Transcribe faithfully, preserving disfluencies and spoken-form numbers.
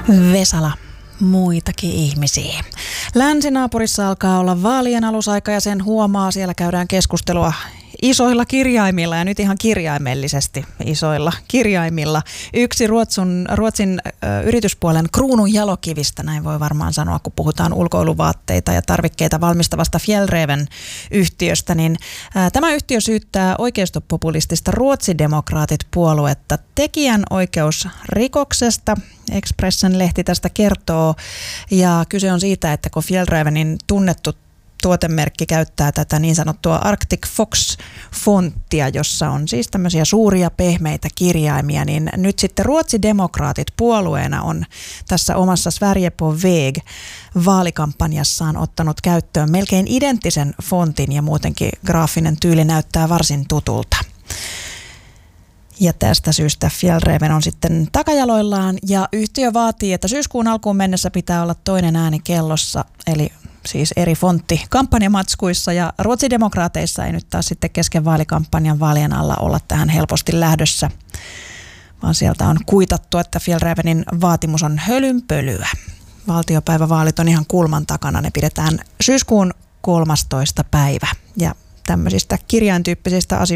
Vesala, muitakin ihmisiä. Länsinaapurissa alkaa olla vaalien alusaika ja sen huomaa. Siellä käydään keskustelua isoilla kirjaimilla ja nyt ihan kirjaimellisesti isoilla kirjaimilla. Yksi Ruotsin, Ruotsin ö, yrityspuolen kruunun jalokivistä, näin voi varmaan sanoa, kun puhutaan ulkoiluvaatteita ja tarvikkeita valmistavasta Fjällräven-yhtiöstä, niin ä, tämä yhtiö syyttää oikeistopopulistista Ruotsidemokraatit-puoluetta tekijänoikeusrikoksesta. Expressen-lehti tästä kertoo ja kyse on siitä, että kun Fjällrävenin tunnettu tuotemerkki käyttää tätä niin sanottua Arctic Fox-fonttia, jossa on siis tämmöisiä suuria pehmeitä kirjaimia, niin nyt sitten Ruotsidemokraatit puolueena on tässä omassa Sverige på väg vaalikampanjassaan ottanut käyttöön melkein identtisen fontin ja muutenkin graafinen tyyli näyttää varsin tutulta. Ja tästä syystä Fjällräven on sitten takajaloillaan ja yhtiö vaatii, että syyskuun alkuun mennessä pitää olla toinen ääni kellossa, eli siis eri fontti kampanjamatskuissa, ja Ruotsidemokraateissa ei nyt taas sitten kesken vaalikampanjan vaalien alla olla tähän helposti lähdössä, vaan sieltä on kuitattu, että Fjällrävenin vaatimus on hölynpölyä. Valtiopäivävaalit on ihan kulman takana, ne pidetään syyskuun kolmastoista päivä ja tämmöisistä kirjaintyyppisistä asioista